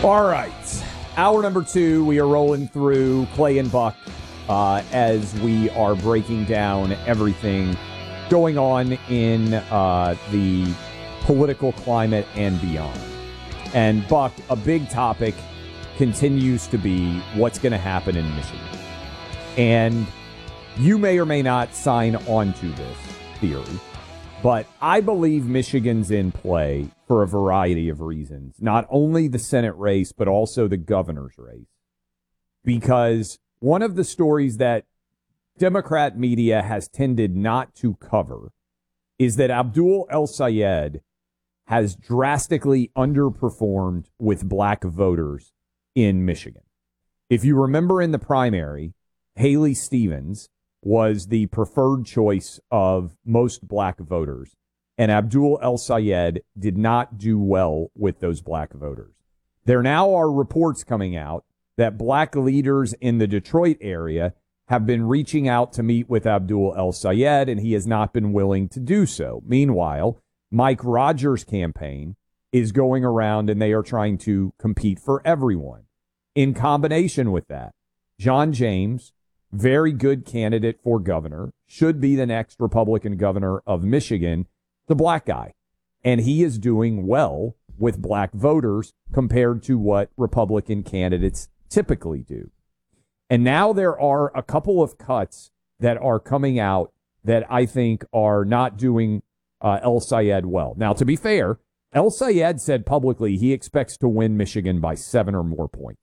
All right. Hour number 2, we are rolling through Clay and Buck as we are breaking down everything going on in the political climate and beyond. And Buck, a big topic continues to be what's going to happen in Michigan. And you may or may not sign on to this theory, but I believe Michigan's in play for a variety of reasons. Not only the Senate race, but also the governor's race. Because one of the stories that Democrat media has tended not to cover is that Abdul El-Sayed has drastically underperformed with black voters in Michigan. If you remember in the primary, Haley Stevens was the preferred choice of most black voters, and Abdul El-Sayed did not do well with those black voters. There now are reports coming out that black leaders in the Detroit area have been reaching out to meet with Abdul El-Sayed, and he has not been willing to do so. Meanwhile, Mike Rogers' campaign is going around and they are trying to compete for everyone. In combination with that, John James, very good candidate for governor, should be the next Republican governor of Michigan, the black guy. And he is doing well with black voters compared to what Republican candidates typically do. And now there are a couple of cuts that are coming out that I think are not doing El-Sayed well. Now, to be fair, El-Sayed said publicly he expects to win Michigan by 7 or more points.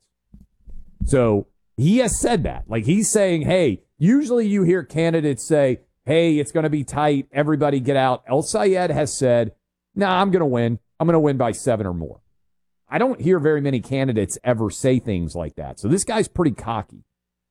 So he has said that. Like, he's saying, hey, usually you hear candidates say, hey, it's going to be tight, everybody get out. El-Sayed has said, nah, I'm going to win. I'm going to win by 7 or more. I don't hear very many candidates ever say things like that. So this guy's pretty cocky.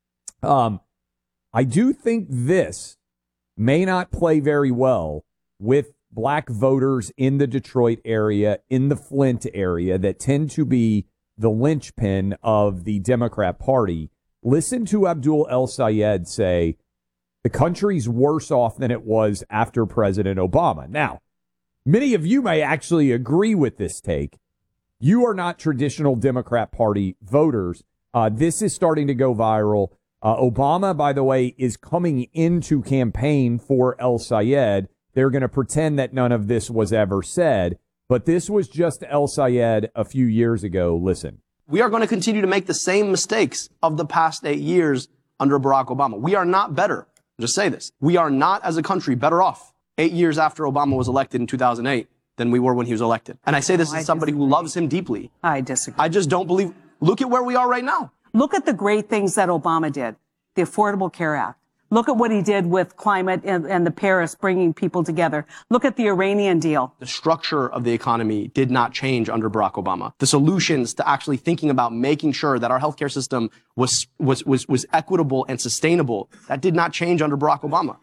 I do think this may not play very well with black voters in the Detroit area, in the Flint area, that tend to be the linchpin of the Democrat Party. Listen to Abdul El-Sayed say, the country's worse off than it was after President Obama. Now, many of you may actually agree with this take. You are not traditional Democrat Party voters. This is starting to go viral. Obama, by the way, is coming into campaign for El-Sayed. They're going to pretend that none of this was ever said, but this was just El-Sayed a few years ago. Listen. We are going to continue to make the same mistakes of the past 8 years under Barack Obama. We are not better. I'll just say this. We are not, as a country, better off 8 years after Obama was elected in 2008 than we were when he was elected. And I say this as somebody who loves him deeply. I disagree. I just don't believe. Look at where we are right now. Look at the great things that Obama did. The Affordable Care Act. Look at what he did with climate and the Paris, bringing people together. Look at the Iranian deal. The structure of the economy did not change under Barack Obama. The solutions to actually thinking about making sure that our healthcare system was equitable and sustainable, that did not change under Barack Obama.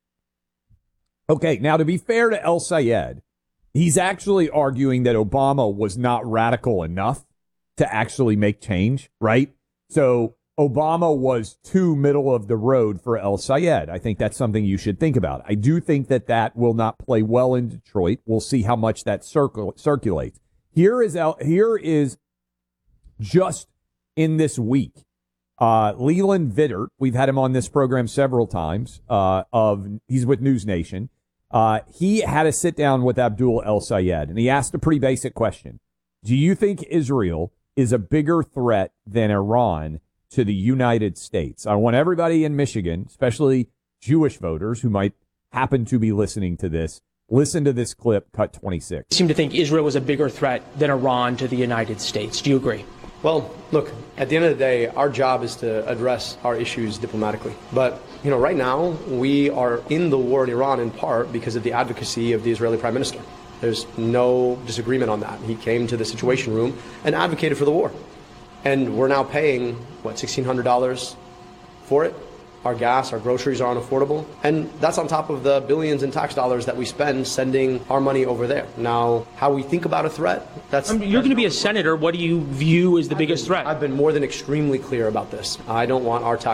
Okay, now to be fair to El-Sayed, he's actually arguing that Obama was not radical enough to actually make change, right? So Obama was too middle of the road for El-Sayed. I think that's something you should think about. I do think that that will not play well in Detroit. We'll see how much that circulates. Here is just in this week, Leland Vittert, we've had him on this program several times, he's with News Nation. He had a sit down with Abdul El-Sayed, and he asked a pretty basic question. Do you think Israel is a bigger threat than Iran to the United States? I want everybody in Michigan, especially Jewish voters who might happen to be listening to this, listen to this clip, cut 26. I seem to think Israel was a bigger threat than Iran to the United States. Do you agree? Well, look, at the end of the day, our job is to address our issues diplomatically. But, right now, we are in the war in Iran in part because of the advocacy of the Israeli Prime Minister. There's no disagreement on that. He came to the Situation Room and advocated for the war. And we're now paying, $1,600 for it? Our gas, our groceries are unaffordable. And that's on top of the billions in tax dollars that we spend sending our money over there. Now, how we think about a threat, you're going to be a senator. What do you view as the biggest threat? I've been more than extremely clear about this. I don't want our tax